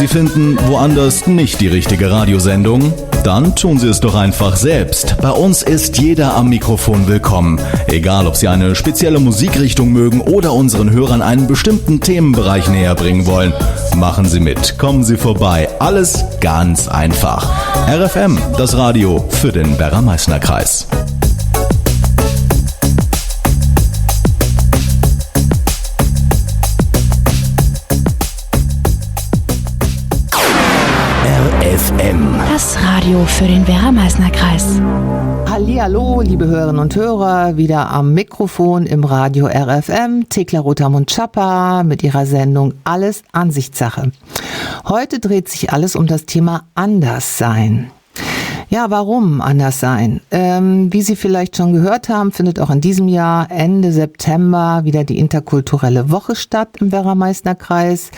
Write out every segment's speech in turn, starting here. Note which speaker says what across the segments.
Speaker 1: Sie finden woanders nicht die richtige Radiosendung? Dann tun Sie es doch einfach selbst. Bei uns ist jeder am Mikrofon willkommen. Egal, ob Sie eine spezielle Musikrichtung mögen oder unseren Hörern einen bestimmten Themenbereich näher bringen wollen. Machen Sie mit, kommen Sie vorbei. Alles ganz einfach. RFM, das Radio für den Werra-Meißner-Kreis.
Speaker 2: Das Radio für den Werra-Meißner-Kreis.
Speaker 3: Hallihallo, liebe Hörerinnen und Hörer, wieder am Mikrofon im Radio RFM, Thekla Rotermund-Schapper mit ihrer Sendung Alles Ansichtssache. Heute dreht sich alles um das Thema Anderssein. Ja, warum anders sein? Wie Sie vielleicht schon gehört haben, findet auch in diesem Jahr Ende September wieder die interkulturelle Woche statt im Werra-Meißner-Kreis.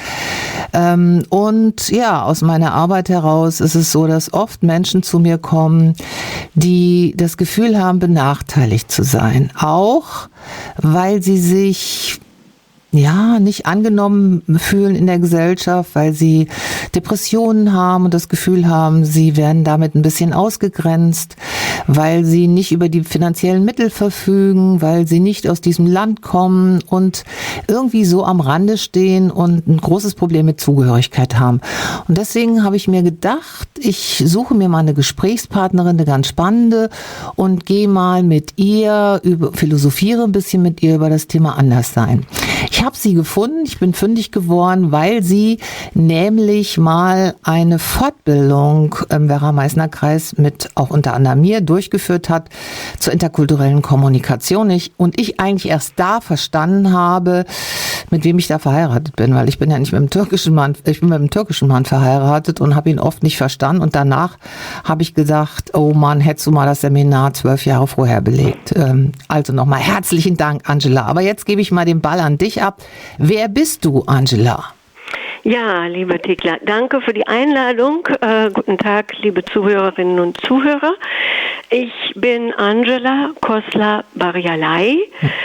Speaker 3: Und ja, aus meiner Arbeit heraus ist es so, dass oft Menschen zu mir kommen, die das Gefühl haben, benachteiligt zu sein. Auch weil sie sich nicht angenommen fühlen in der Gesellschaft, weil sie Depressionen haben und das Gefühl haben, sie werden damit ein bisschen ausgegrenzt, weil sie nicht über die finanziellen Mittel verfügen, weil sie nicht aus diesem Land kommen und irgendwie so am Rande stehen und ein großes Problem mit Zugehörigkeit haben. Und deswegen habe ich mir gedacht, ich suche mir mal eine Gesprächspartnerin, eine ganz spannende, und gehe mal mit ihr, philosophiere ein bisschen mit ihr über das Thema Anderssein. Ich habe sie gefunden, ich bin fündig geworden, weil sie nämlich mal eine Fortbildung im Werra-Meißner-Kreis mit auch unter anderem mir durchgeführt hat zur interkulturellen Kommunikation. Ich eigentlich erst da verstanden habe, mit wem ich da verheiratet bin, weil ich bin ja nicht mit einem türkischen Mann, ich bin mit einem türkischen Mann verheiratet und habe ihn oft nicht verstanden, und danach habe ich gedacht, oh Mann, hättest du mal das Seminar 12 Jahre vorher belegt. Also nochmal herzlichen Dank, Angela. Aber jetzt gebe ich mal den Ball an dich ab. Wer bist du, Angela?
Speaker 4: Ja, liebe Thekla, danke für die Einladung. Guten Tag, liebe Zuhörerinnen und Zuhörer. Ich bin Angela Kosla-Baryalay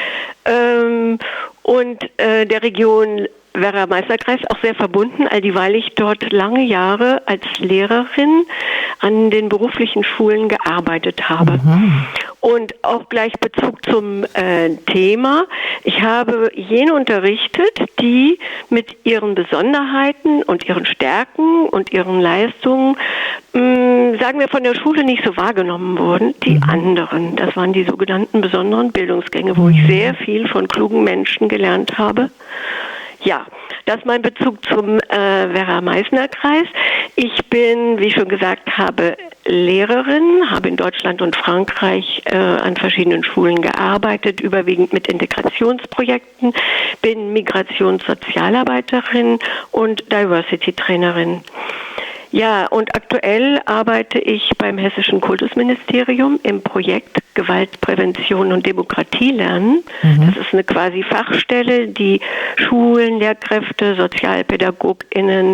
Speaker 4: und der Region Werra-Meißner-Kreis auch sehr verbunden, weil ich dort lange Jahre als Lehrerin an den beruflichen Schulen gearbeitet habe. Mhm. Und auch gleich Bezug zum Thema. Ich habe jene unterrichtet, die mit ihren Besonderheiten und ihren Stärken und ihren Leistungen, sagen wir, von der Schule nicht so wahrgenommen wurden. Die anderen, das waren die sogenannten besonderen Bildungsgänge, wo ich sehr viel von klugen Menschen gelernt habe. Ja, das ist mein Bezug zum Werra-Meißner-Kreis. Ich bin, wie ich schon gesagt habe, Lehrerin, habe in Deutschland und Frankreich an verschiedenen Schulen gearbeitet, überwiegend mit Integrationsprojekten, bin Migrationssozialarbeiterin und Diversity-Trainerin. Ja, und aktuell arbeite ich beim Hessischen Kultusministerium im Projekt Gewaltprävention und Demokratie lernen. Das ist eine quasi Fachstelle, die Schulen, Lehrkräfte, SozialpädagogInnen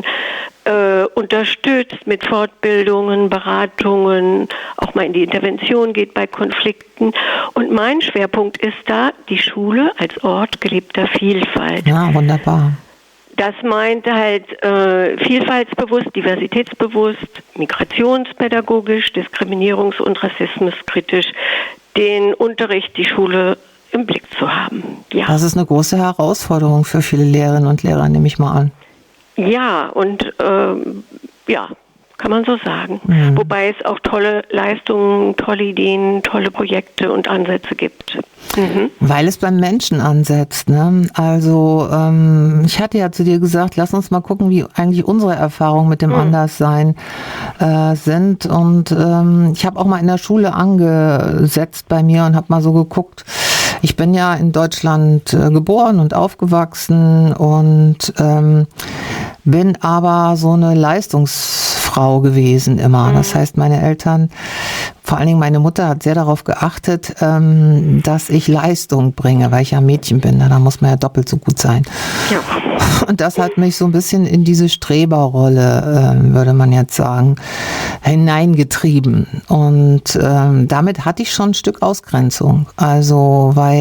Speaker 4: unterstützt mit Fortbildungen, Beratungen, auch mal in die Intervention geht bei Konflikten. Und mein Schwerpunkt ist da die Schule als Ort gelebter Vielfalt.
Speaker 3: Ja, wunderbar.
Speaker 4: Das meint halt vielfaltsbewusst, diversitätsbewusst, migrationspädagogisch, diskriminierungs- und rassismuskritisch den Unterricht, die Schule im Blick zu haben. Ja.
Speaker 3: Das ist eine große Herausforderung für viele Lehrerinnen und Lehrer, nehme ich mal an.
Speaker 4: Ja, und kann man so sagen. Wobei es auch tolle Leistungen, tolle Ideen, tolle Projekte und Ansätze gibt.
Speaker 3: Weil es beim Menschen ansetzt, ne? Also ich hatte ja zu dir gesagt, lass uns mal gucken, wie eigentlich unsere Erfahrungen mit dem Anderssein sind. Und ich habe auch mal in der Schule angesetzt bei mir und habe mal so geguckt. Ich bin ja in Deutschland geboren und aufgewachsen und bin aber so eine Leistungsfrau gewesen immer. Das heißt, meine Eltern, vor allen Dingen meine Mutter, hat sehr darauf geachtet, dass ich Leistung bringe, weil ich ja Mädchen bin. Da muss man ja doppelt so gut sein. Ja. Und das hat mich so ein bisschen in diese Streberrolle, würde man jetzt sagen, hineingetrieben. Und damit hatte ich schon ein Stück Ausgrenzung. Also, weil